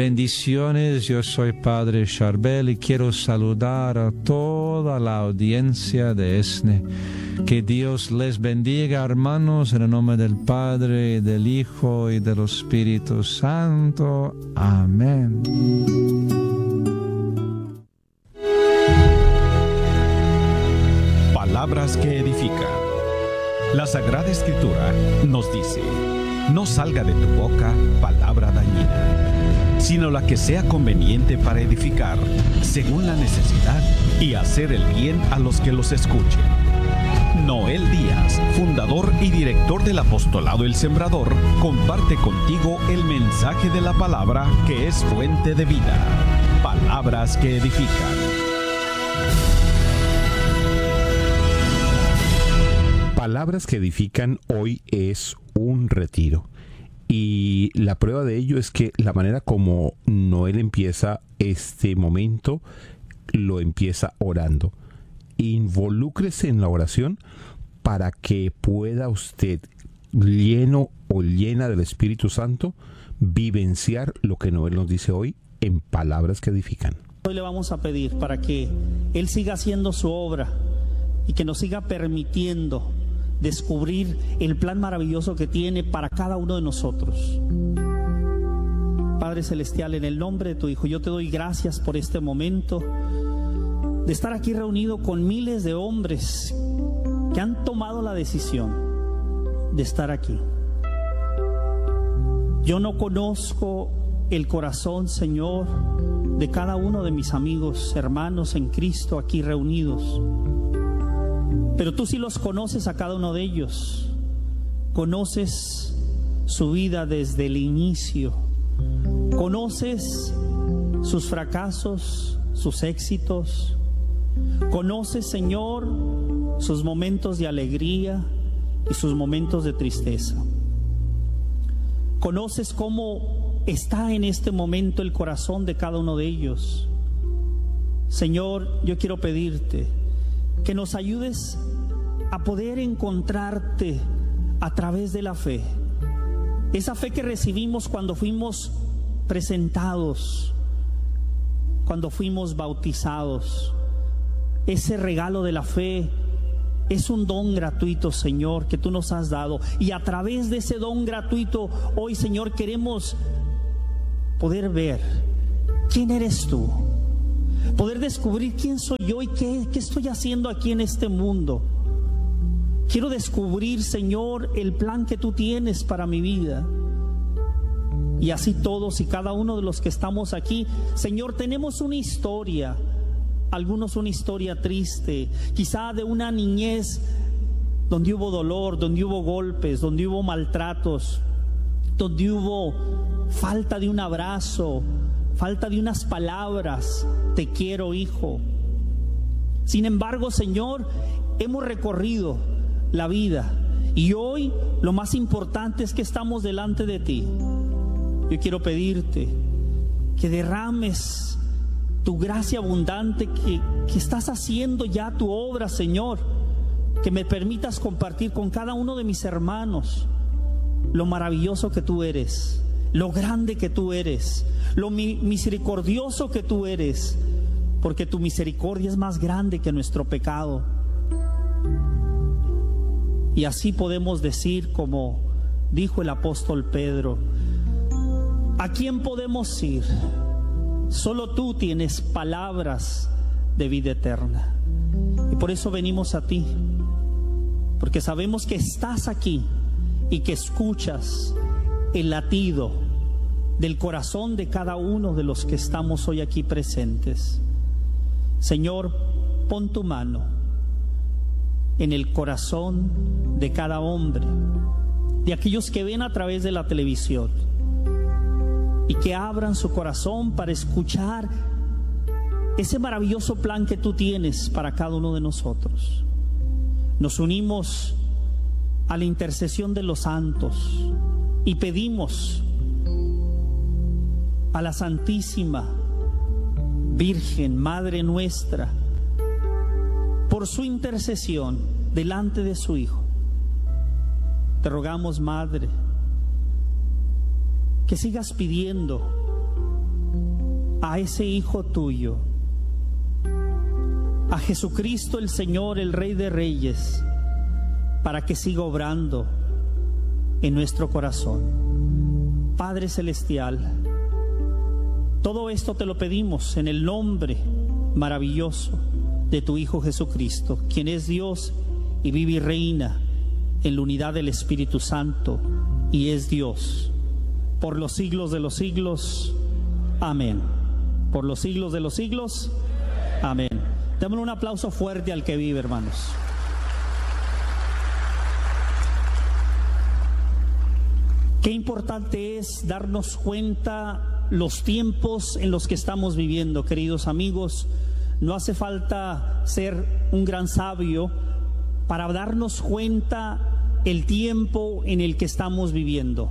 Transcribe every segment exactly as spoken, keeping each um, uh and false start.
Bendiciones, yo soy Padre Charbel y quiero saludar a toda la audiencia de E S N E. Que Dios les bendiga, hermanos, en el nombre del Padre, del Hijo y del Espíritu Santo. Amén. Palabras que edifican. La Sagrada Escritura nos dice: no salga de tu boca palabra dañina, sino la que sea conveniente para edificar, según la necesidad, y hacer el bien a los que los escuchen. Noel Díaz, fundador y director del Apostolado El Sembrador, comparte contigo el mensaje de la palabra que es fuente de vida. Palabras que edifican. Palabras que edifican hoy es un retiro. Y la prueba de ello es que la manera como Noel empieza este momento, lo empieza orando. Involúcrese en la oración para que pueda usted, lleno o llena del Espíritu Santo, vivenciar lo que Noel nos dice hoy en palabras que edifican. Hoy le vamos a pedir para que Él siga haciendo su obra y que nos siga permitiendo descubrir el plan maravilloso que tiene para cada uno de nosotros. Padre Celestial, en el nombre de tu Hijo, yo te doy gracias por este momento de estar aquí reunido con miles de hombres que han tomado la decisión de estar aquí. Yo no conozco el corazón, Señor, de cada uno de mis amigos, hermanos en Cristo aquí reunidos, pero tú sí los conoces a cada uno de ellos. Conoces su vida desde el inicio. Conoces sus fracasos, sus éxitos. Conoces, Señor, sus momentos de alegría y sus momentos de tristeza. Conoces cómo está en este momento el corazón de cada uno de ellos. Señor, yo quiero pedirte que nos ayudes a poder encontrarte a través de la fe. Esa fe que recibimos cuando fuimos presentados, cuando fuimos bautizados. Ese regalo de la fe es un don gratuito, Señor, que tú nos has dado. Y a través de ese don gratuito, hoy, Señor, queremos poder ver quién eres tú. Poder descubrir quién soy yo y qué, qué estoy haciendo aquí en este mundo. Quiero descubrir, Señor, el plan que tú tienes para mi vida. Y así todos y cada uno de los que estamos aquí, Señor, tenemos una historia. Algunos una historia triste, quizá de una niñez donde hubo dolor, donde hubo golpes, donde hubo maltratos, donde hubo falta de un abrazo, falta de unas palabras: te quiero, hijo. Sin embargo, Señor, hemos recorrido la vida y hoy lo más importante es que estamos delante de ti. Yo quiero pedirte que derrames tu gracia abundante, que, que estás haciendo ya tu obra, Señor. Que me permitas compartir con cada uno de mis hermanos lo maravilloso que tú eres, lo grande que tú eres, lo mi- misericordioso que tú eres, porque tu misericordia es más grande que nuestro pecado. Y así podemos decir, como dijo el apóstol Pedro: ¿a quién podemos ir? Solo tú tienes palabras de vida eterna. Y por eso venimos a ti, porque sabemos que estás aquí y que escuchas el latido del corazón de cada uno de los que estamos hoy aquí presentes. Señor, pon tu mano en el corazón de cada hombre, de aquellos que ven a través de la televisión, y que abran su corazón para escuchar ese maravilloso plan que tú tienes para cada uno de nosotros. Nos unimos a la intercesión de los santos y pedimos a la Santísima Virgen, Madre nuestra, por su intercesión delante de su Hijo. Te rogamos, Madre, que sigas pidiendo a ese Hijo tuyo, a Jesucristo el Señor, el Rey de Reyes, para que siga obrando en nuestro corazón. Padre Celestial, todo esto te lo pedimos en el nombre maravilloso de tu Hijo Jesucristo, quien es Dios y vive y reina en la unidad del Espíritu Santo y es Dios por los siglos de los siglos. Amén. Por los siglos de los siglos. Amén. Démosle un aplauso fuerte al que vive, hermanos. Qué importante es darnos cuenta los tiempos en los que estamos viviendo, queridos amigos. No hace falta ser un gran sabio para darnos cuenta el tiempo en el que estamos viviendo.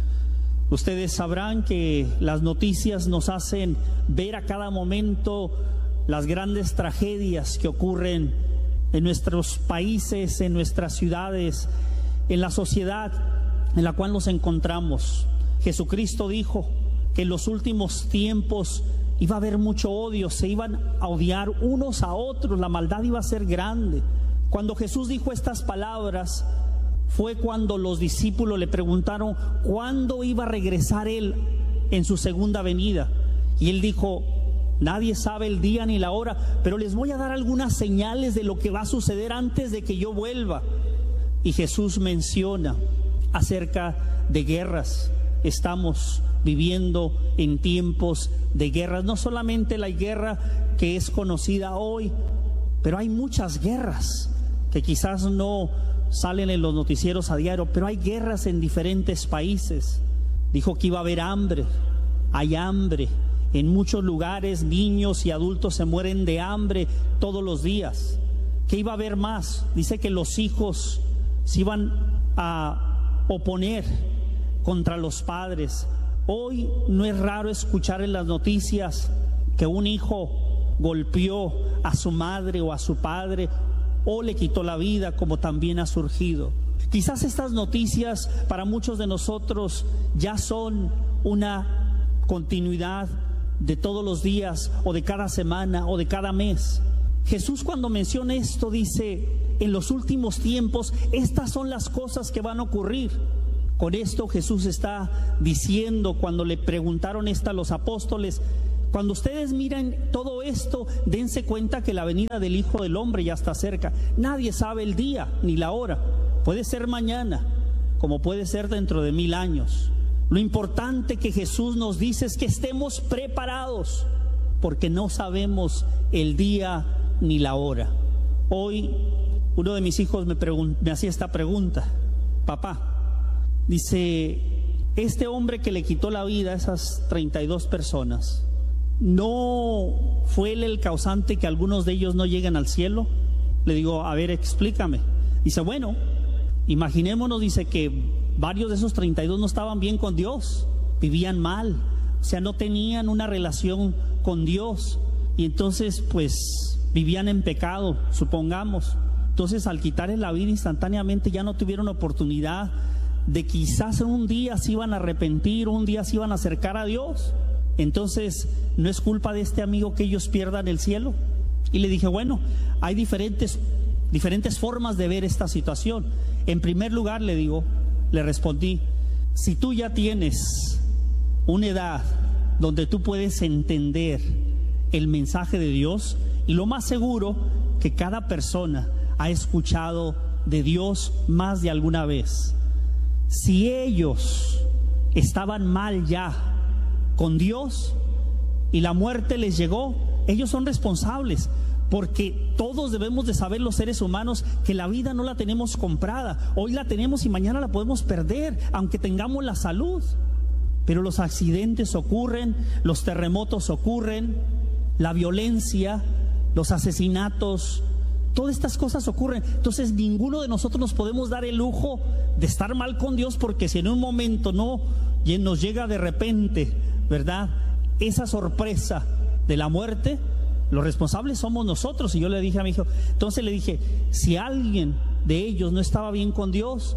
Ustedes sabrán que las noticias nos hacen ver a cada momento las grandes tragedias que ocurren en nuestros países, en nuestras ciudades, en la sociedad en la cual nos encontramos. Jesucristo dijo que en los últimos tiempos iba a haber mucho odio, se iban a odiar unos a otros, la maldad iba a ser grande. Cuando Jesús dijo estas palabras, fue cuando los discípulos le preguntaron cuándo iba a regresar Él en su segunda venida. Y Él dijo: nadie sabe el día ni la hora, pero les voy a dar algunas señales de lo que va a suceder antes de que yo vuelva. Y Jesús menciona acerca de guerras. Estamos viviendo en tiempos de guerras, no solamente la guerra que es conocida hoy, pero hay muchas guerras que quizás no salen en los noticieros a diario, pero hay guerras en diferentes países. Dijo que iba a haber hambre, hay hambre. En muchos lugares niños y adultos se mueren de hambre todos los días. ¿Qué iba a haber más? Dice que los hijos se iban a oponer contra los padres. Hoy no es raro escuchar en las noticias que un hijo golpeó a su madre o a su padre o le quitó la vida, como también ha surgido. Quizás estas noticias para muchos de nosotros ya son una continuidad de todos los días o de cada semana o de cada mes. Jesús, cuando menciona esto, dice: en los últimos tiempos estas son las cosas que van a ocurrir. Con esto Jesús está diciendo, cuando le preguntaron esto a los apóstoles: cuando ustedes miren todo esto, dense cuenta que la venida del Hijo del Hombre ya está cerca. Nadie sabe el día ni la hora. Puede ser mañana, como puede ser dentro de mil años. Lo importante que Jesús nos dice es que estemos preparados, porque no sabemos el día ni la hora. Hoy uno de mis hijos me, pregun- me hacía esta pregunta: papá, dice, este hombre que le quitó la vida a esas treinta y dos personas, ¿no fue él el causante que algunos de ellos no lleguen al cielo? Le digo: a ver, explícame. Dice: bueno, imaginémonos, dice, que varios de esos treinta y dos no estaban bien con Dios, vivían mal, o sea, no tenían una relación con Dios, y entonces pues vivían en pecado, supongamos. Entonces, al quitarles la vida instantáneamente, ya no tuvieron oportunidad de quizás un día se iban a arrepentir, un día se iban a acercar a Dios. Entonces, ¿no es culpa de este amigo que ellos pierdan el cielo? Y le dije: bueno, hay diferentes, diferentes formas de ver esta situación. En primer lugar, le digo, le respondí: si tú ya tienes una edad donde tú puedes entender el mensaje de Dios, y lo más seguro que cada persona ha escuchado de Dios más de alguna vez, si ellos estaban mal ya con Dios y la muerte les llegó, ellos son responsables, porque todos debemos de saber, los seres humanos, que la vida no la tenemos comprada. Hoy la tenemos y mañana la podemos perder, aunque tengamos la salud. Pero los accidentes ocurren, los terremotos ocurren, la violencia, los asesinatos, todas estas cosas ocurren. Entonces ninguno de nosotros nos podemos dar el lujo de estar mal con Dios, porque si en un momento no nos llega de repente, ¿verdad?, esa sorpresa de la muerte, los responsables somos nosotros. Y yo le dije a mi hijo, entonces le dije, si alguien de ellos no estaba bien con Dios,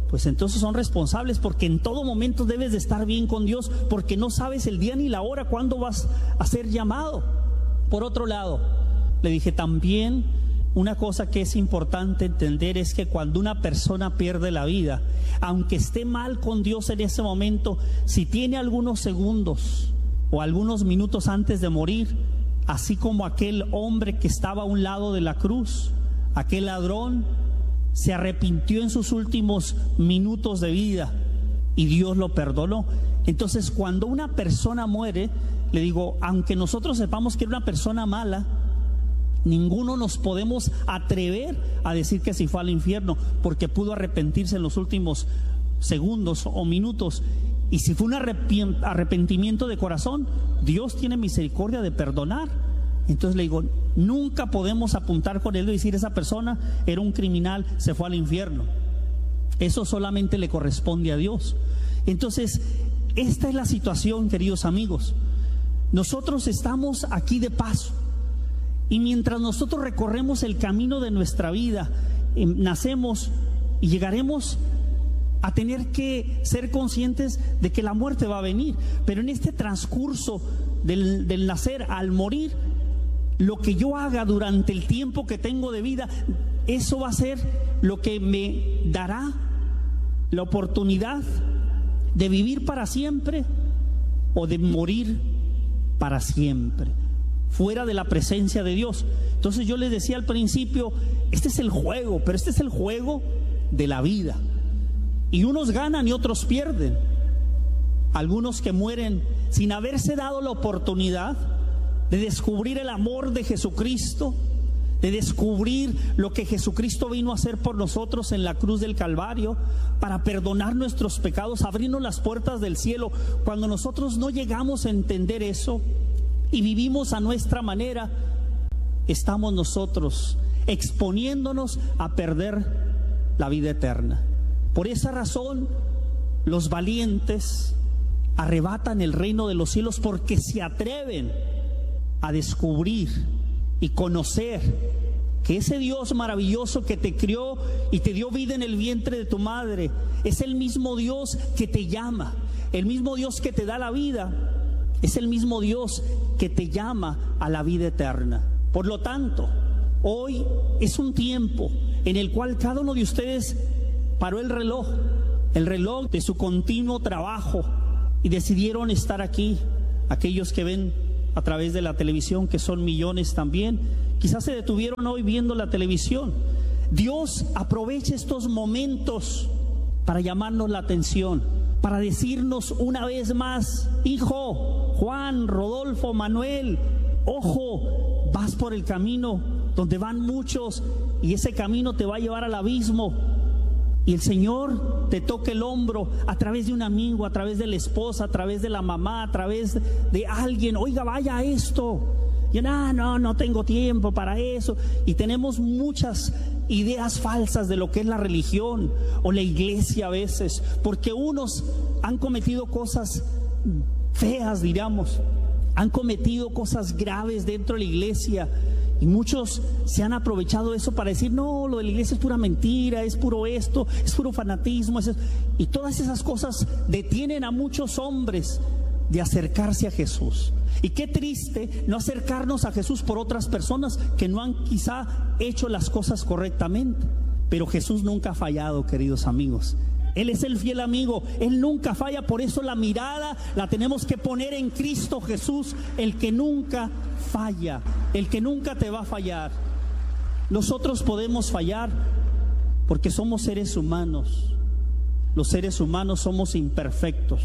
pues entonces son responsables, porque en todo momento debes de estar bien con Dios, porque no sabes el día ni la hora cuándo vas a ser llamado. Por otro lado, le dije también una cosa que es importante entender, es que cuando una persona pierde la vida, aunque esté mal con Dios en ese momento, si tiene algunos segundos o algunos minutos antes de morir, así como aquel hombre que estaba a un lado de la cruz, aquel ladrón, se arrepintió en sus últimos minutos de vida y Dios lo perdonó. Entonces, cuando una persona muere, le digo, aunque nosotros sepamos que era una persona mala, ninguno nos podemos atrever a decir que se fue al infierno, porque pudo arrepentirse en los últimos segundos o minutos. Y si fue un arrepentimiento de corazón, Dios tiene misericordia de perdonar. Entonces le digo, nunca podemos apuntar con él y decir esa persona era un criminal, se fue al infierno. Eso solamente le corresponde a Dios. Entonces, esta es la situación, queridos amigos. Nosotros estamos aquí de paso, y mientras nosotros recorremos el camino de nuestra vida, eh, nacemos y llegaremos a tener que ser conscientes de que la muerte va a venir. Pero en este transcurso del, del nacer al morir, lo que yo haga durante el tiempo que tengo de vida, eso va a ser lo que me dará la oportunidad de vivir para siempre o de morir para siempre, fuera de la presencia de Dios. Entonces yo les decía al principio, este es el juego, pero este es el juego de la vida. Y unos ganan y otros pierden. Algunos que mueren sin haberse dado la oportunidad de descubrir el amor de Jesucristo, de descubrir lo que Jesucristo vino a hacer por nosotros en la cruz del Calvario, para perdonar nuestros pecados, abrirnos las puertas del cielo. Cuando nosotros no llegamos a entender eso y vivimos a nuestra manera, estamos nosotros exponiéndonos a perder la vida eterna. Por esa razón, los valientes arrebatan el reino de los cielos, porque se atreven a descubrir y conocer que ese Dios maravilloso que te crió y te dio vida en el vientre de tu madre es el mismo Dios que te llama, el mismo Dios que te da la vida, es el mismo Dios que te llama a la vida eterna. Por lo tanto, hoy es un tiempo en el cual cada uno de ustedes paró el reloj, el reloj de su continuo trabajo, y decidieron estar aquí. Aquellos que ven a través de la televisión, que son millones también, quizás se detuvieron hoy viendo la televisión. Dios aprovecha estos momentos para llamarnos la atención, para decirnos una vez más: hijo, Juan, Rodolfo, Manuel, ojo, vas por el camino donde van muchos, y ese camino te va a llevar al abismo. Y el Señor te toca el hombro a través de un amigo, a través de la esposa, a través de la mamá, a través de alguien. Oiga, vaya a esto. Y no, no, no tengo tiempo para eso. Y tenemos muchas ideas falsas de lo que es la religión o la iglesia a veces, porque unos han cometido cosas feas, diríamos, han cometido cosas graves dentro de la iglesia. Y muchos se han aprovechado de eso para decir: no, lo de la iglesia es pura mentira, es puro esto, es puro fanatismo. Es... Y todas esas cosas detienen a muchos hombres de acercarse a Jesús. Y qué triste no acercarnos a Jesús por otras personas que no han quizá hecho las cosas correctamente. Pero Jesús nunca ha fallado, queridos amigos. Él es el fiel amigo, Él nunca falla. Por eso la mirada la tenemos que poner en Cristo Jesús, el que nunca falla, el que nunca te va a fallar. Nosotros podemos fallar porque somos seres humanos. Los seres humanos somos imperfectos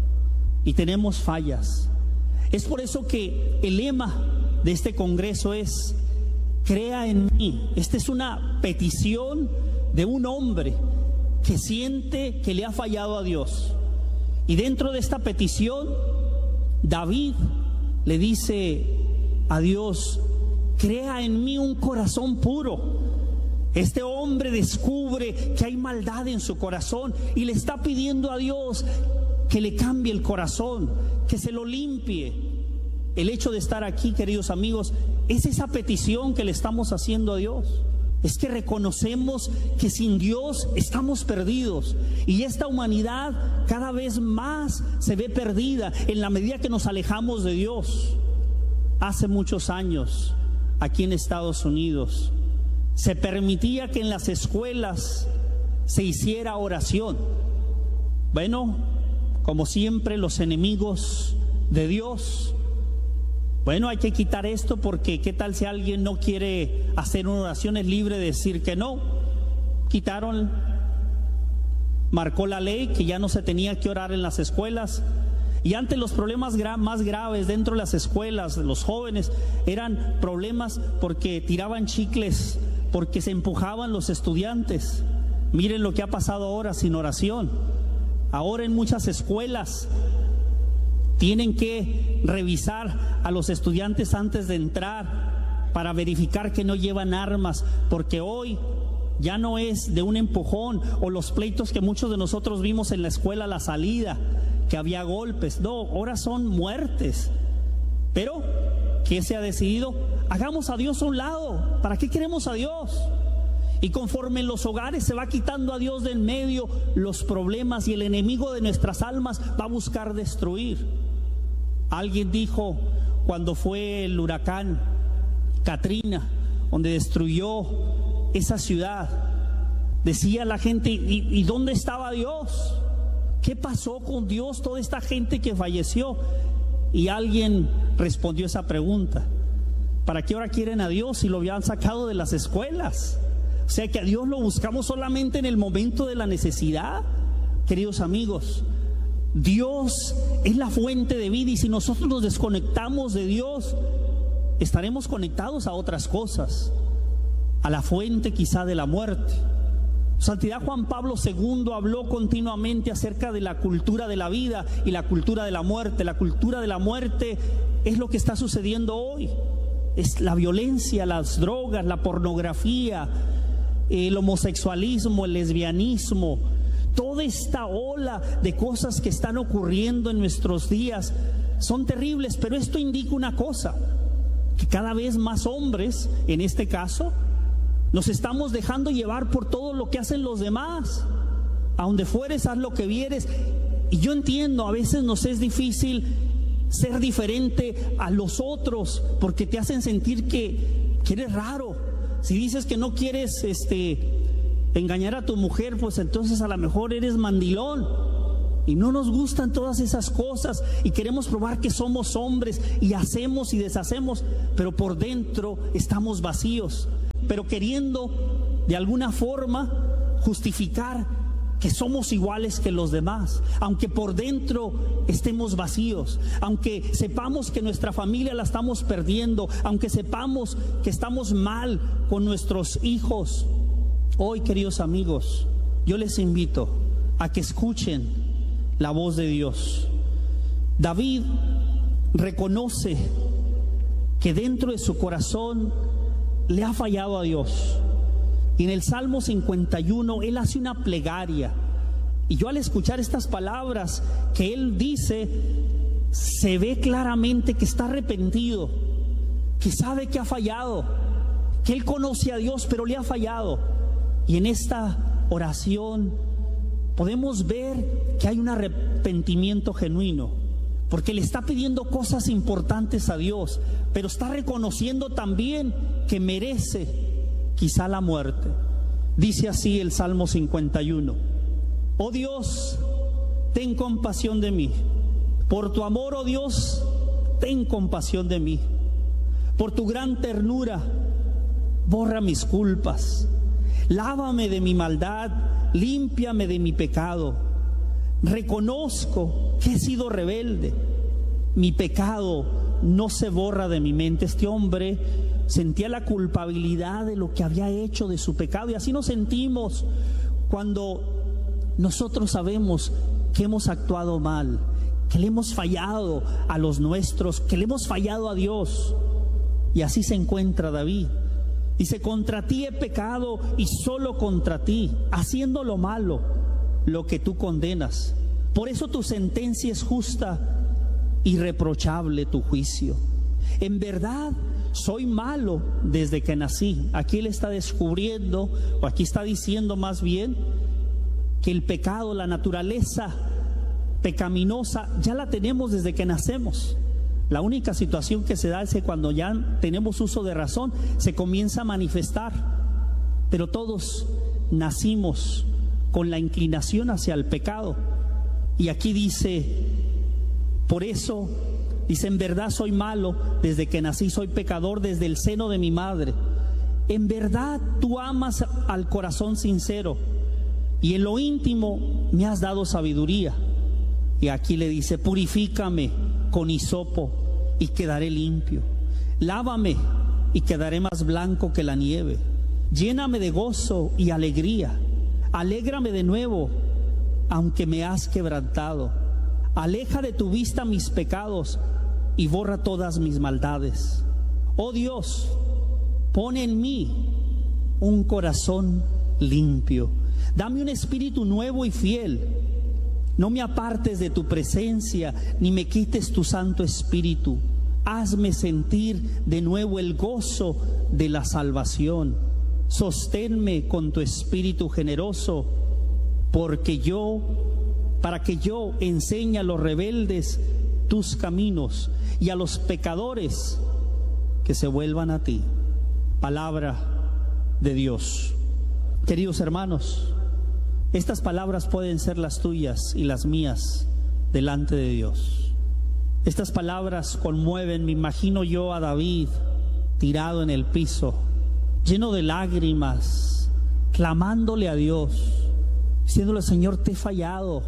y tenemos fallas. Es por eso que el lema de este congreso es: crea en mí. Esta es una petición de un hombre que siente que le ha fallado a Dios. Y dentro de esta petición, David le dice a Dios: crea en mí un corazón puro. Este hombre descubre que hay maldad en su corazón y le está pidiendo a Dios que le cambie el corazón, que se lo limpie. El hecho de estar aquí, queridos amigos, es esa petición que le estamos haciendo a Dios. Es que reconocemos que sin Dios estamos perdidos, y esta humanidad cada vez más se ve perdida en la medida que nos alejamos de Dios. Hace muchos años, aquí en Estados Unidos, se permitía que en las escuelas se hiciera oración. Bueno, como siempre, los enemigos de Dios, bueno, hay que quitar esto, porque qué tal si alguien no quiere hacer una oración, es libre de decir que no. Quitaron, marcó la ley que ya no se tenía que orar en las escuelas. Y antes los problemas gra- más graves dentro de las escuelas de los jóvenes eran problemas porque tiraban chicles, porque se empujaban los estudiantes. Miren lo que ha pasado ahora sin oración. Ahora en muchas escuelas tienen que revisar a los estudiantes antes de entrar para verificar que no llevan armas, porque hoy ya no es de un empujón o los pleitos que muchos de nosotros vimos en la escuela a la salida, que había golpes. No, ahora son muertes. Pero ¿qué se ha decidido? Hagamos a Dios a un lado. ¿Para qué queremos a Dios? Y conforme en los hogares se va quitando a Dios de en medio, los problemas y el enemigo de nuestras almas va a buscar destruir. Alguien dijo cuando fue el huracán Katrina, donde destruyó esa ciudad, decía la gente, ¿y, y dónde estaba Dios? ¿Qué pasó con Dios, toda esta gente que falleció? Y alguien respondió esa pregunta: ¿para qué ahora quieren a Dios si lo habían sacado de las escuelas? O sea que a Dios lo buscamos solamente en el momento de la necesidad. Queridos amigos, Dios es la fuente de vida, y si nosotros nos desconectamos de Dios, estaremos conectados a otras cosas, a la fuente quizá de la muerte. Santidad Juan Pablo segundo habló continuamente acerca de la cultura de la vida y la cultura de la muerte. La cultura de la muerte es lo que está sucediendo hoy. Es la violencia, las drogas, la pornografía, el homosexualismo, el lesbianismo, toda esta ola de cosas que están ocurriendo en nuestros días son terribles. Pero esto indica una cosa, que cada vez más hombres, en este caso, nos estamos dejando llevar por todo lo que hacen los demás. A donde fueres, haz lo que vieres. Y yo entiendo, a veces nos es difícil ser diferente a los otros, porque te hacen sentir que, que eres raro. Si dices que no quieres este, engañar a tu mujer, pues entonces a lo mejor eres mandilón. Y no nos gustan todas esas cosas, y queremos probar que somos hombres, y hacemos y deshacemos, pero por dentro estamos vacíos, pero queriendo de alguna forma justificar que somos iguales que los demás, aunque por dentro estemos vacíos, aunque sepamos que nuestra familia la estamos perdiendo, aunque sepamos que estamos mal con nuestros hijos. Hoy, queridos amigos, yo les invito a que escuchen la voz de Dios. David reconoce que dentro de su corazón le ha fallado a Dios. Y en el Salmo cincuenta y uno él hace una plegaria, y yo al escuchar estas palabras que él dice, se ve claramente que está arrepentido, que sabe que ha fallado, que él conoce a Dios pero le ha fallado. Y en esta oración podemos ver que hay un arrepentimiento genuino, porque le está pidiendo cosas importantes a Dios, pero está reconociendo también que merece quizá la muerte. Dice así el Salmo cincuenta y uno: oh Dios, ten compasión de mí. Por tu amor, oh Dios, ten compasión de mí. Por tu gran ternura, borra mis culpas. Lávame de mi maldad, límpiame de mi pecado. Reconozco que he sido rebelde. Mi pecado no se borra de mi mente. Este hombre sentía la culpabilidad de lo que había hecho, de su pecado, y así nos sentimos cuando nosotros sabemos que hemos actuado mal, que le hemos fallado a los nuestros, que le hemos fallado a Dios. Y así se encuentra David. Dice: contra ti he pecado, y solo contra ti, haciendo lo malo, lo que tú condenas. Por eso tu sentencia es justa, irreprochable tu juicio. En verdad, soy malo desde que nací. Aquí él está descubriendo, o aquí está diciendo más bien, que el pecado, la naturaleza pecaminosa, ya la tenemos desde que nacemos. La única situación que se da es que cuando ya tenemos uso de razón, se comienza a manifestar. Pero todos nacimos con la inclinación hacia el pecado. Y aquí dice, por eso, dice, en verdad soy malo desde que nací, soy pecador desde el seno de mi madre. En verdad tú amas al corazón sincero, y en lo íntimo me has dado sabiduría. Y aquí le dice, purifícame con hisopo y quedaré limpio. Lávame y quedaré más blanco que la nieve. Lléname de gozo y alegría. Alégrame de nuevo, aunque me has quebrantado. Aleja de tu vista mis pecados y borra todas mis maldades. Oh Dios, pon en mí un corazón limpio. Dame un espíritu nuevo y fiel. No me apartes de tu presencia, ni me quites tu Santo Espíritu. Hazme sentir de nuevo el gozo de la salvación. Sosténme con tu espíritu generoso, porque yo, para que yo enseñe a los rebeldes tus caminos y a los pecadores que se vuelvan a ti. Palabra de Dios. Queridos hermanos, estas palabras pueden ser las tuyas y las mías delante de Dios. Estas palabras conmueven, me imagino yo a David tirado en el piso, lleno de lágrimas, clamándole a Dios, diciéndole, Señor, te he fallado,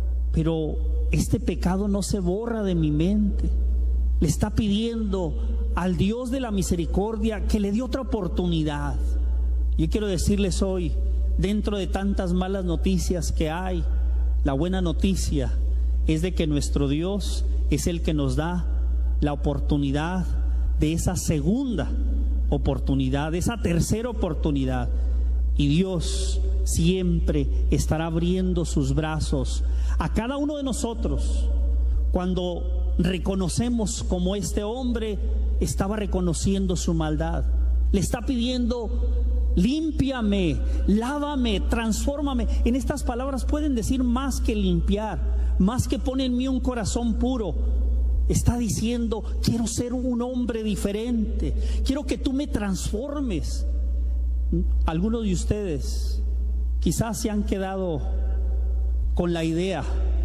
pero este pecado no se borra de mi mente. Le está pidiendo al Dios de la misericordia que le dé otra oportunidad. Yo quiero decirles hoy, dentro de tantas malas noticias que hay, la buena noticia es de que nuestro Dios es el que nos da la oportunidad de esa segunda oportunidad, de esa tercera oportunidad. Y Dios siempre estará abriendo sus brazos a cada uno de nosotros cuando reconocemos como este hombre estaba reconociendo su maldad. Le está pidiendo, límpiame, lávame, transfórmame. En estas palabras pueden decir más que limpiar, más que pon en mí un corazón puro. Está diciendo, quiero ser un hombre diferente, quiero que tú me transformes. Algunos de ustedes quizás se han quedado con la idea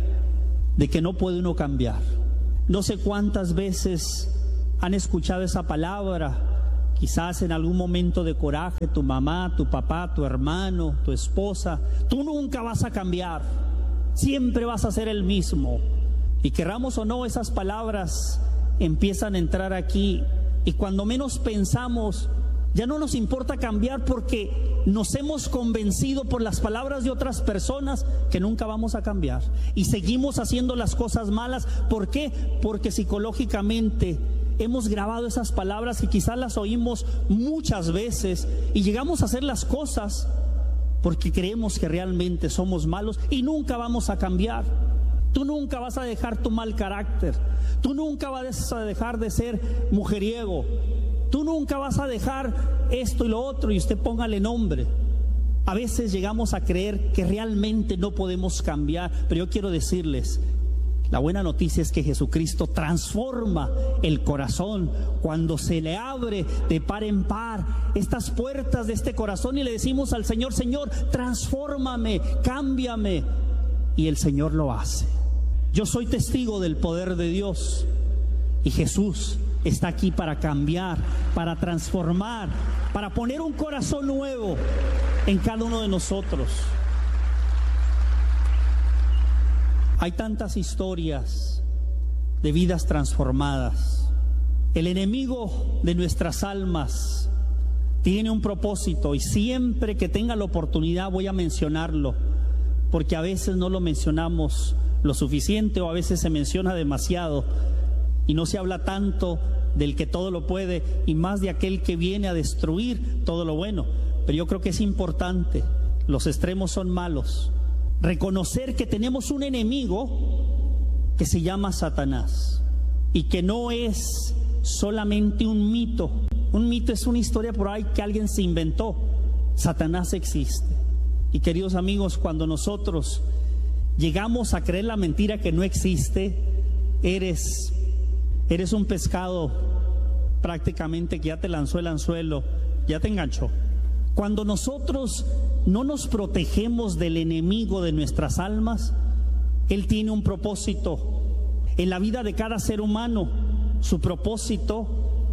de que no puede uno cambiar. No sé cuántas veces han escuchado esa palabra. Quizás en algún momento de coraje, tu mamá, tu papá, tu hermano, tu esposa, tú nunca vas a cambiar, siempre vas a ser el mismo. Y querramos o no, esas palabras empiezan a entrar aquí, y cuando menos pensamos, ya no nos importa cambiar porque nos hemos convencido por las palabras de otras personas que nunca vamos a cambiar. Y seguimos haciendo las cosas malas. ¿Por qué? Porque psicológicamente hemos grabado esas palabras y quizás las oímos muchas veces y llegamos a hacer las cosas porque creemos que realmente somos malos y nunca vamos a cambiar. Tú nunca vas a dejar tu mal carácter, tú nunca vas a dejar de ser mujeriego, tú nunca vas a dejar esto y lo otro, y usted póngale nombre. A veces llegamos a creer que realmente no podemos cambiar, pero yo quiero decirles, la buena noticia es que Jesucristo transforma el corazón cuando se le abre de par en par estas puertas de este corazón y le decimos al Señor, Señor, transfórmame, cámbiame, y el Señor lo hace. Yo soy testigo del poder de Dios y Jesús está aquí para cambiar, para transformar, para poner un corazón nuevo en cada uno de nosotros. Hay tantas historias de vidas transformadas. El enemigo de nuestras almas tiene un propósito y siempre que tenga la oportunidad voy a mencionarlo, porque a veces no lo mencionamos lo suficiente o a veces se menciona demasiado y no se habla tanto del que todo lo puede y más de aquel que viene a destruir todo lo bueno. Pero yo creo que es importante, los extremos son malos, reconocer que tenemos un enemigo que se llama Satanás y que no es solamente un mito. Un mito es una historia por ahí que alguien se inventó. Satanás existe. Y queridos amigos, cuando nosotros llegamos a creer la mentira que no existe, eres, eres un pescado prácticamente que ya te lanzó el anzuelo, ya te enganchó. Cuando nosotros no nos protegemos del enemigo de nuestras almas, él tiene un propósito en la vida de cada ser humano. Su propósito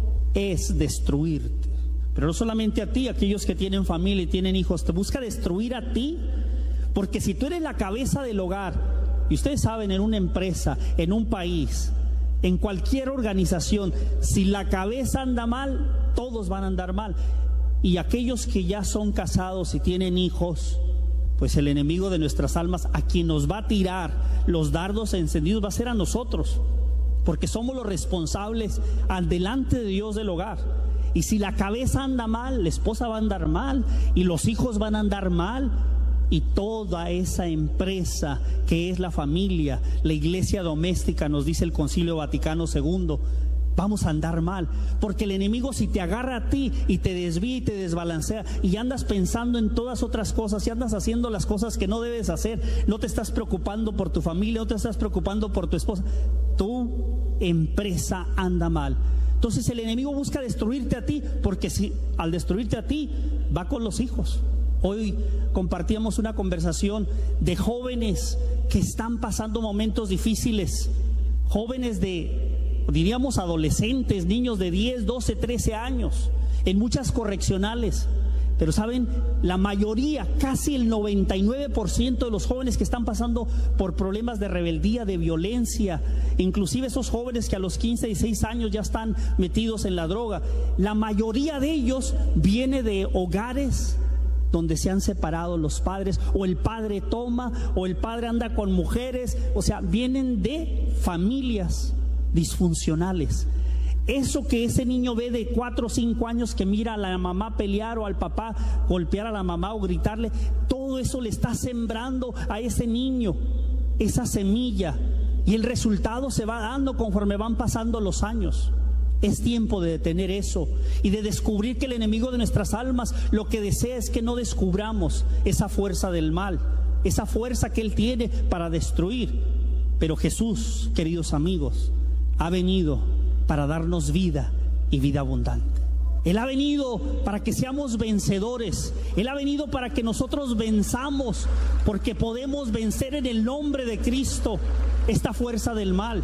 es destruirte, pero no solamente a ti, aquellos que tienen familia y tienen hijos, te busca destruir a ti, porque si tú eres la cabeza del hogar, y ustedes saben, en una empresa, en un país, en cualquier organización, si la cabeza anda mal, todos van a andar mal. Y aquellos que ya son casados y tienen hijos, pues el enemigo de nuestras almas, a quien nos va a tirar los dardos encendidos, va a ser a nosotros, porque somos los responsables al delante de Dios del hogar. Y si la cabeza anda mal, la esposa va a andar mal, y los hijos van a andar mal, y toda esa empresa que es la familia, la iglesia doméstica, nos dice el Concilio Vaticano segundo, vamos a andar mal, porque el enemigo, si te agarra a ti y te desvía y te desbalancea y andas pensando en todas otras cosas y andas haciendo las cosas que no debes hacer, no te estás preocupando por tu familia, no te estás preocupando por tu esposa, tu empresa anda mal. Entonces el enemigo busca destruirte a ti, porque si al destruirte a ti va con los hijos. Hoy compartíamos una conversación de jóvenes que están pasando momentos difíciles, jóvenes de, diríamos, adolescentes, niños de diez, doce, trece años, en muchas correccionales. Pero saben, la mayoría, casi el noventa y nueve por ciento de los jóvenes que están pasando por problemas de rebeldía, de violencia, inclusive esos jóvenes que a los quince, dieciséis años ya están metidos en la droga, la mayoría de ellos viene de hogares donde se han separado los padres, o el padre toma, o el padre anda con mujeres, o sea, vienen de familias disfuncionales. Eso que ese niño ve de cuatro o cinco años, que mira a la mamá pelear o al papá golpear a la mamá o gritarle, todo eso le está sembrando a ese niño esa semilla, y el resultado se va dando conforme van pasando los años. Es tiempo de detener eso y de descubrir que el enemigo de nuestras almas lo que desea es que no descubramos esa fuerza del mal, esa fuerza que él tiene para destruir. Pero Jesús, queridos amigos, ha venido para darnos vida y vida abundante. Él ha venido para que seamos vencedores. Él ha venido para que nosotros venzamos, porque podemos vencer en el nombre de Cristo esta fuerza del mal.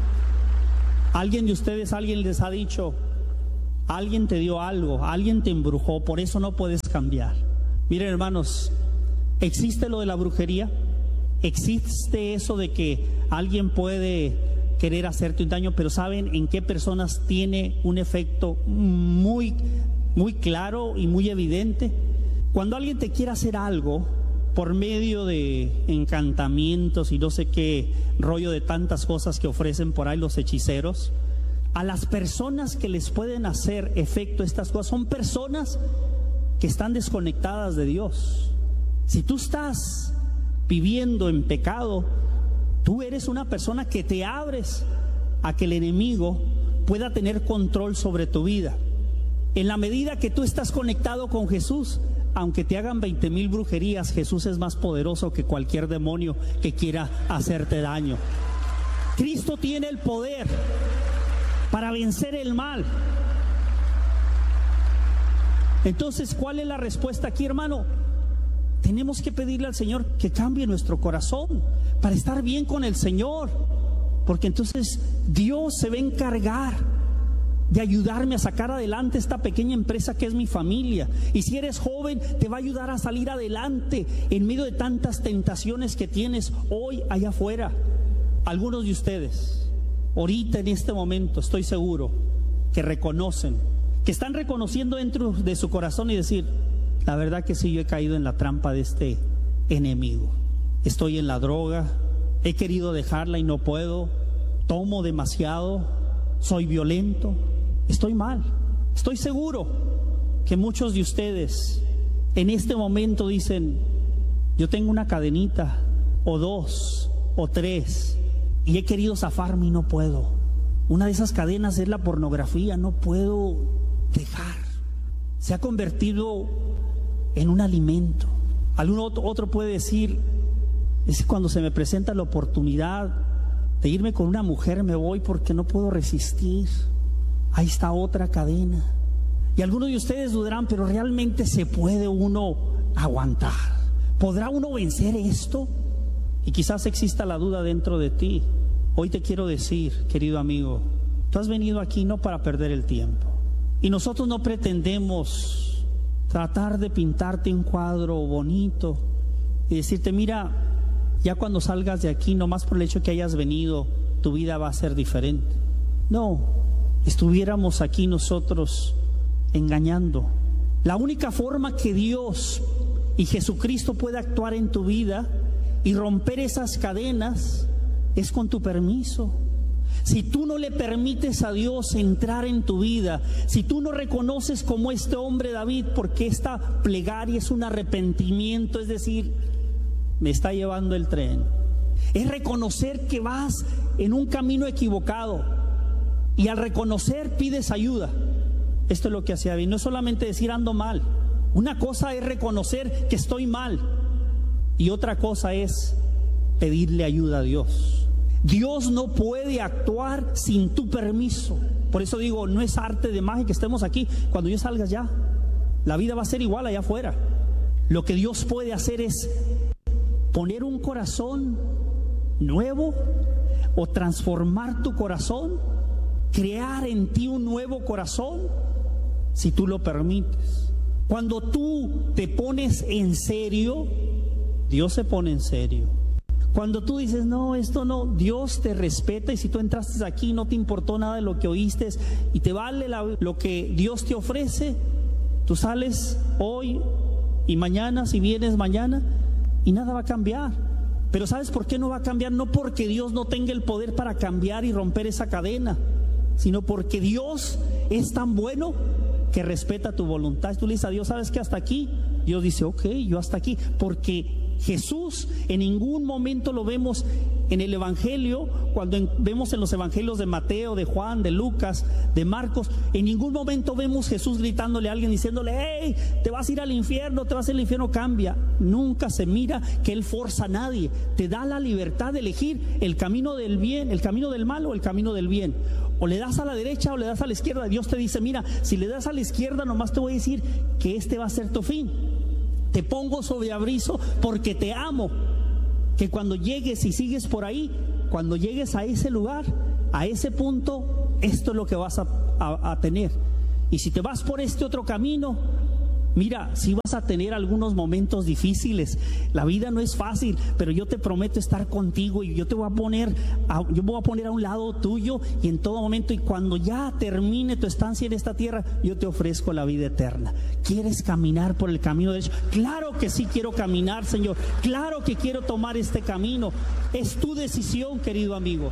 Alguien de ustedes, alguien les ha dicho, alguien te dio algo, alguien te embrujó, por eso no puedes cambiar. Miren, hermanos, existe lo de la brujería, existe eso de que alguien puede querer hacerte un daño, pero ¿saben en qué personas tiene un efecto muy, muy claro y muy evidente? Cuando alguien te quiere hacer algo por medio de encantamientos y no sé qué rollo de tantas cosas que ofrecen por ahí los hechiceros, a las personas que les pueden hacer efecto estas cosas son personas que están desconectadas de Dios. Si tú estás viviendo en pecado, tú eres una persona que te abres a que el enemigo pueda tener control sobre tu vida. En la medida que tú estás conectado con Jesús, aunque te hagan veinte mil brujerías, Jesús es más poderoso que cualquier demonio que quiera hacerte daño. Cristo tiene el poder para vencer el mal. Entonces, ¿cuál es la respuesta aquí, hermano? Tenemos que pedirle al Señor que cambie nuestro corazón para estar bien con el Señor, porque entonces Dios se va a encargar de ayudarme a sacar adelante esta pequeña empresa que es mi familia. Y si eres joven, te va a ayudar a salir adelante en medio de tantas tentaciones que tienes hoy allá afuera. Algunos de ustedes, ahorita en este momento, estoy seguro que reconocen, que están reconociendo dentro de su corazón y decir, la verdad que sí, yo he caído en la trampa de este enemigo. Estoy en la droga, he querido dejarla y no puedo, tomo demasiado, soy violento, estoy mal. Estoy seguro que muchos de ustedes en este momento dicen, yo tengo una cadenita o dos o tres y he querido zafarme y no puedo. Una de esas cadenas es la pornografía. No puedo dejar. Se ha convertido en un alimento. Algún otro puede decir, es que cuando se me presenta la oportunidad de irme con una mujer, me voy porque no puedo resistir. Ahí está otra cadena. Y algunos de ustedes dudarán, pero ¿realmente se puede uno aguantar? ¿Podrá uno vencer esto? Y quizás exista la duda dentro de ti. Hoy te quiero decir, querido amigo, tú has venido aquí no para perder el tiempo. Y nosotros no pretendemos tratar de pintarte un cuadro bonito y decirte, mira, ya cuando salgas de aquí, nomás por el hecho que hayas venido, tu vida va a ser diferente. No, estuviéramos aquí nosotros engañando. La única forma que Dios y Jesucristo puede actuar en tu vida y romper esas cadenas es con tu permiso. Si tú no le permites a Dios entrar en tu vida, si tú no reconoces como este hombre David, porque esta plegaria es un arrepentimiento, es decir, me está llevando el tren, es reconocer que vas en un camino equivocado, y al reconocer pides ayuda. Esto es lo que hacía David. No es solamente decir ando mal. Una cosa es reconocer que estoy mal, y otra cosa es pedirle ayuda a Dios. Dios no puede actuar sin tu permiso. Por eso digo, no es arte de magia que estemos aquí. Cuando yo salga ya, la vida va a ser igual allá afuera. Lo que Dios puede hacer es poner un corazón nuevo o transformar tu corazón, crear en ti un nuevo corazón, si tú lo permites. Cuando tú te pones en serio, Dios se pone en serio. Cuando tú dices, no, esto no, Dios te respeta, y si tú entraste aquí no te importó nada de lo que oíste y te vale la, lo que Dios te ofrece, tú sales hoy y mañana, si vienes mañana, y nada va a cambiar. Pero ¿sabes por qué no va a cambiar? No porque Dios no tenga el poder para cambiar y romper esa cadena, sino porque Dios es tan bueno que respeta tu voluntad. Tú le dices a Dios, ¿sabes qué? Hasta aquí. Dios dice, ok, yo hasta aquí, porque Jesús en ningún momento lo vemos en el Evangelio, cuando en, vemos en los Evangelios de Mateo, de Juan, de Lucas, de Marcos, en ningún momento vemos Jesús gritándole a alguien, diciéndole, hey, te vas a ir al infierno, te vas al infierno, cambia. Nunca se mira que Él forza a nadie. Te da la libertad de elegir el camino del bien, el camino del mal o el camino del bien. O le das a la derecha o le das a la izquierda. Dios te dice, mira, si le das a la izquierda, nomás te voy a decir que este va a ser tu fin. Te pongo sobre aviso porque te amo, que cuando llegues y sigues por ahí, cuando llegues a ese lugar, a ese punto, esto es lo que vas a, a, a tener. Y si te vas por este otro camino, mira, si vas a tener algunos momentos difíciles. La vida no es fácil, pero yo te prometo estar contigo, y yo te voy a poner a, yo me voy a poner a un lado tuyo, y en todo momento, y cuando ya termine tu estancia en esta tierra, yo te ofrezco la vida eterna. ¿Quieres caminar por el camino derecho? Claro que sí quiero caminar, Señor. Claro que quiero tomar este camino. Es tu decisión, querido amigo.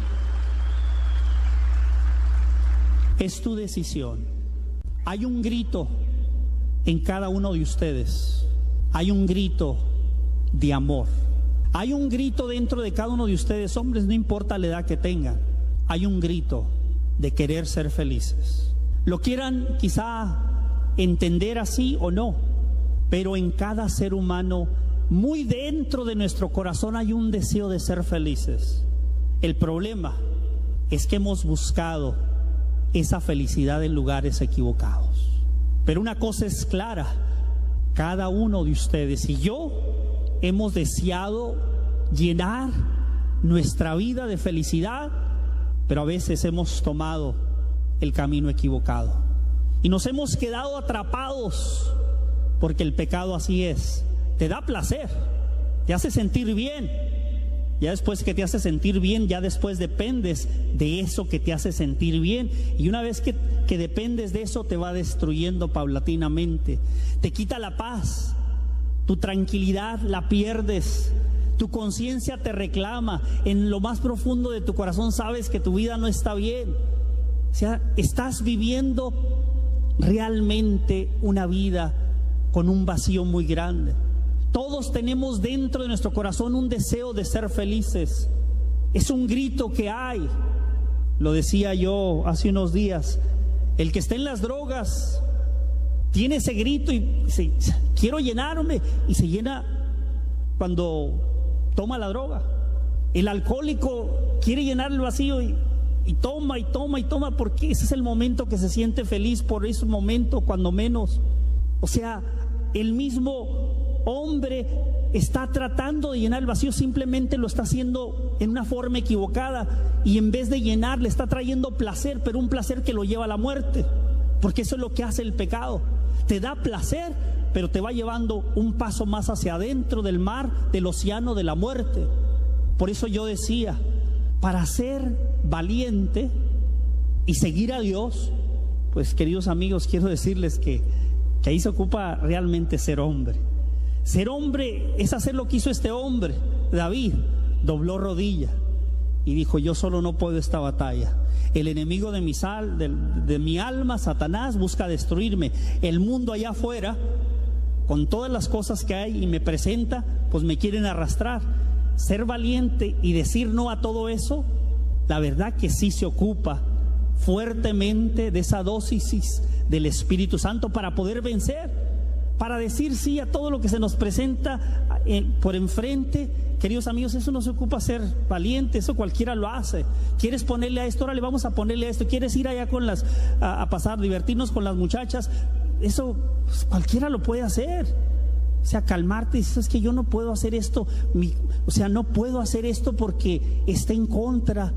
Es tu decisión. Hay un grito en cada uno de ustedes. Hay un grito de amor. Hay un grito dentro de cada uno de ustedes, hombres, no importa la edad que tengan. Hay un grito de querer ser felices. Lo quieran quizá entender así o no, pero en cada ser humano, muy dentro de nuestro corazón, hay un deseo de ser felices. El problema es que hemos buscado esa felicidad en lugares equivocados. Pero una cosa es clara, cada uno de ustedes y yo hemos deseado llenar nuestra vida de felicidad, pero a veces hemos tomado el camino equivocado y nos hemos quedado atrapados, porque el pecado así es, te da placer, te hace sentir bien. Ya después que te hace sentir bien, ya después dependes de eso que te hace sentir bien. Y una vez que, que dependes de eso, te va destruyendo paulatinamente. Te quita la paz, tu tranquilidad la pierdes, tu conciencia te reclama. En lo más profundo de tu corazón sabes que tu vida no está bien. O sea, estás viviendo realmente una vida con un vacío muy grande. Todos tenemos dentro de nuestro corazón un deseo de ser felices. Es un grito que hay, Lo decía yo hace unos días, el que está en las drogas tiene ese grito y dice, quiero llenarme, y se llena cuando toma la droga. El alcohólico quiere llenar el vacío y, y toma y toma y toma, porque ese es el momento que se siente feliz, por ese momento cuando menos. O sea, el mismo hombre está tratando de llenar el vacío, simplemente lo está haciendo en una forma equivocada, y en vez de llenar le está trayendo placer, pero un placer que lo lleva a la muerte, porque eso es lo que hace el pecado. Te da placer, pero te va llevando un paso más hacia adentro del mar, del océano de la muerte. Por eso yo decía, para ser valiente y seguir a Dios, pues queridos amigos, quiero decirles que, que ahí se ocupa realmente ser hombre. Ser hombre es hacer lo que hizo este hombre, David. Dobló rodilla y dijo, yo solo no puedo esta batalla. El enemigo de mi, sal, de, de mi alma, Satanás, busca destruirme. El mundo allá afuera, con todas las cosas que hay y me presenta, pues me quieren arrastrar. Ser valiente y decir no a todo eso, la verdad que sí se ocupa fuertemente de esa dosis del Espíritu Santo para poder vencer, para decir sí a todo lo que se nos presenta eh, por enfrente. Queridos amigos, eso no se ocupa ser valiente, eso cualquiera lo hace. ¿Quieres ponerle a esto? Ahora le vamos a ponerle a esto. ¿Quieres ir allá con las a, a pasar, divertirnos con las muchachas? Eso pues, cualquiera lo puede hacer. O sea, calmarte y dices, es que yo no puedo hacer esto, mi, o sea, no puedo hacer esto porque está en contra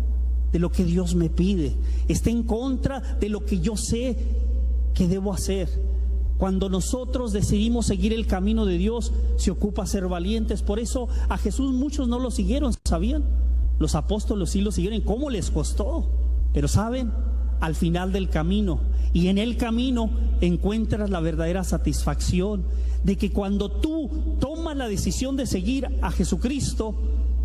de lo que Dios me pide, está en contra de lo que yo sé que debo hacer. Cuando nosotros decidimos seguir el camino de Dios, se ocupa ser valientes. Por eso a Jesús muchos no lo siguieron, ¿sabían? Los apóstoles sí lo siguieron. ¿Cómo les costó? Pero ¿saben? Al final del camino, y en el camino encuentras la verdadera satisfacción de que cuando tú tomas la decisión de seguir a Jesucristo,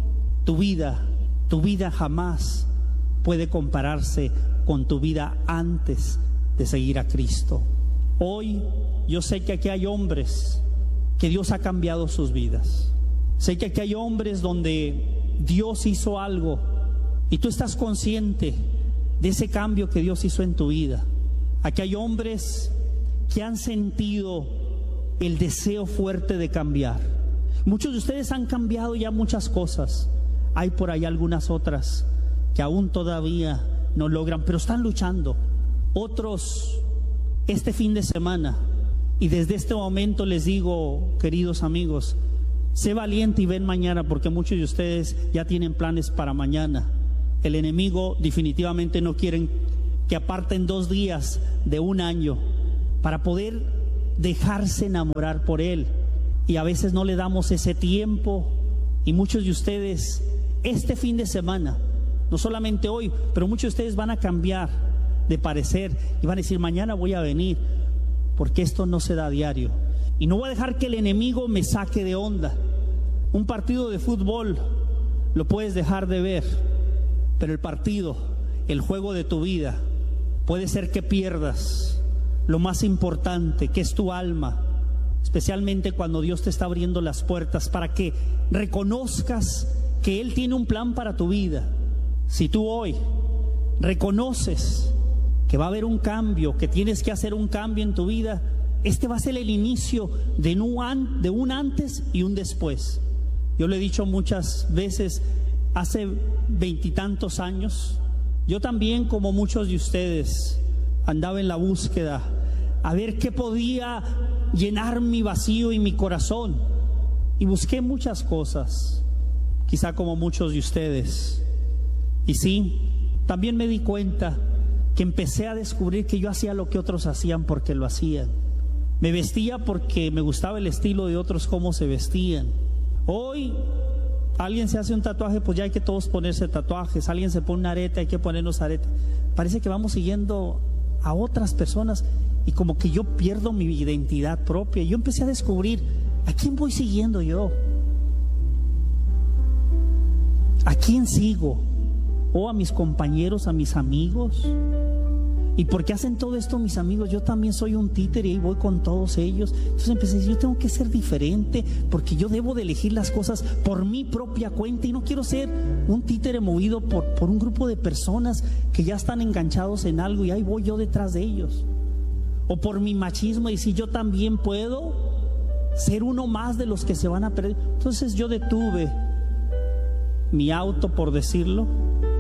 tu vida, tu vida jamás puede compararse con tu vida antes de seguir a Cristo. Hoy yo sé que aquí hay hombres que Dios ha cambiado sus vidas. Sé que aquí hay hombres donde Dios hizo algo y tú estás consciente de ese cambio que Dios hizo en tu vida. Aquí hay hombres que han sentido el deseo fuerte de cambiar. Muchos de ustedes han cambiado ya muchas cosas. Hay por ahí algunas otras que aún todavía no logran, pero están luchando. Otros este fin de semana, y desde este momento les digo, queridos amigos, sé valiente y ven mañana, porque muchos de ustedes ya tienen planes para mañana. El enemigo definitivamente no quiere que aparten dos días de un año para poder dejarse enamorar por él, y a veces no le damos ese tiempo. Y muchos de ustedes este fin de semana, no solamente hoy, pero muchos de ustedes van a cambiar de parecer y van a decir, mañana voy a venir, porque esto no se da a diario, y no voy a dejar que el enemigo me saque de onda. Un partido de fútbol lo puedes dejar de ver, pero el partido, el juego de tu vida, puede ser que pierdas lo más importante, que es tu alma, especialmente cuando Dios te está abriendo las puertas para que reconozcas que Él tiene un plan para tu vida. Si tú hoy reconoces que va a haber un cambio, que tienes que hacer un cambio en tu vida, este va a ser el inicio de un, de un antes y un después. Yo lo he dicho muchas veces, hace veintitantos años, yo también, como muchos de ustedes, andaba en la búsqueda a ver qué podía llenar mi vacío y mi corazón, y busqué muchas cosas, quizá como muchos de ustedes. Y sí, también me di cuenta que empecé a descubrir que yo hacía lo que otros hacían porque lo hacían. Me vestía porque me gustaba el estilo de otros, cómo se vestían. Hoy alguien se hace un tatuaje, pues ya hay que todos ponerse tatuajes. Alguien se pone un arete, hay que ponernos arete. Parece que vamos siguiendo a otras personas y como que yo pierdo mi identidad propia. Yo empecé a descubrir, ¿a quién voy siguiendo yo? ¿A quién sigo? ¿O a mis compañeros, a mis amigos? ¿Y por qué hacen todo esto mis amigos? Yo también soy un títere y voy con todos ellos. Entonces empecé a decir, yo tengo que ser diferente, porque yo debo de elegir las cosas por mi propia cuenta y no quiero ser un títere movido por, por un grupo de personas que ya están enganchados en algo y ahí voy yo detrás de ellos. O por mi machismo y decir, yo también puedo ser uno más de los que se van a perder. Entonces yo detuve mi auto, por decirlo,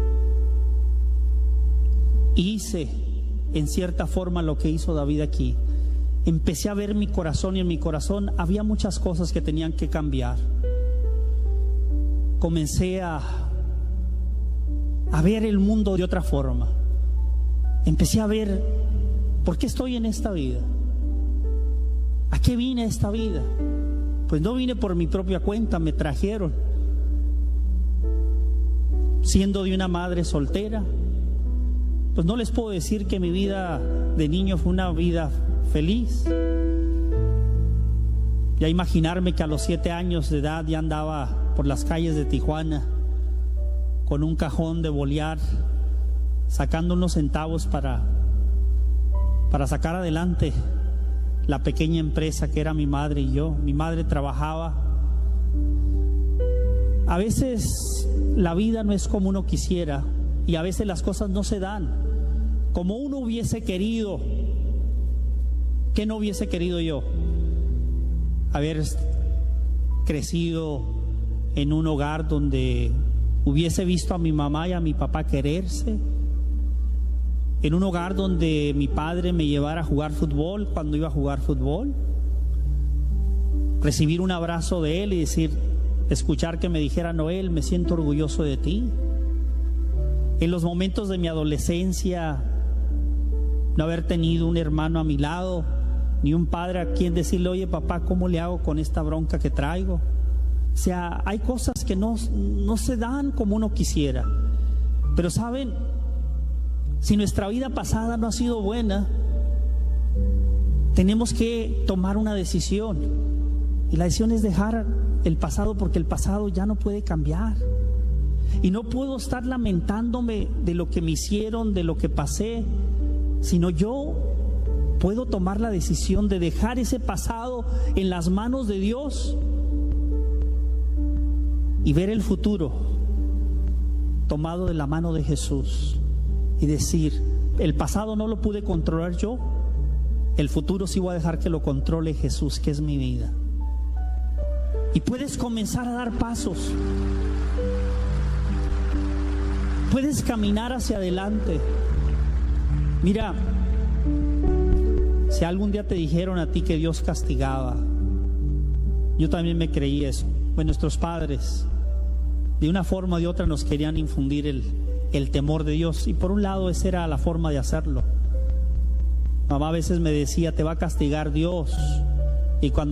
hice en cierta forma lo que hizo David aquí. Empecé a ver mi corazón y en mi corazón había muchas cosas que tenían que cambiar. Comencé a, a ver el mundo de otra forma. Empecé a ver por qué estoy en esta vida. ¿A qué vine a esta vida? Pues no vine por mi propia cuenta, me trajeron. Siendo de una madre soltera, pues no les puedo decir que mi vida de niño fue una vida feliz. Ya imaginarme que a los siete años de edad ya andaba por las calles de Tijuana con un cajón de bolear, sacando unos centavos para, para sacar adelante la pequeña empresa que era mi madre y yo. Mi madre trabajaba. A veces la vida no es como uno quisiera y a veces las cosas no se dan como uno hubiese querido. ¿Qué no hubiese querido yo? Haber crecido en un hogar donde hubiese visto a mi mamá y a mi papá quererse, en un hogar donde mi padre me llevara a jugar fútbol cuando iba a jugar fútbol, recibir un abrazo de él y decir, escuchar que me dijera, Noel, me siento orgulloso de ti. En los momentos de mi adolescencia, no haber tenido un hermano a mi lado, ni un padre a quien decirle, oye papá, ¿cómo le hago con esta bronca que traigo? O sea, hay cosas que no, no se dan como uno quisiera. Pero saben, si nuestra vida pasada no ha sido buena, tenemos que tomar una decisión. Y la decisión es dejar el pasado, porque el pasado ya no puede cambiar. Y no puedo estar lamentándome de lo que me hicieron, de lo que pasé, sino yo puedo tomar la decisión de dejar ese pasado en las manos de Dios y ver el futuro tomado de la mano de Jesús y decir, el pasado no lo pude controlar yo, el futuro sí voy a dejar que lo controle Jesús, que es mi vida. Y puedes comenzar a dar pasos, puedes caminar hacia adelante. Mira, si algún día te dijeron a ti que Dios castigaba, yo también me creí eso. Pues nuestros padres de una forma o de otra nos querían infundir el, el temor de Dios, y por un lado esa era la forma de hacerlo. Mamá a veces me decía, te va a castigar Dios, y cuando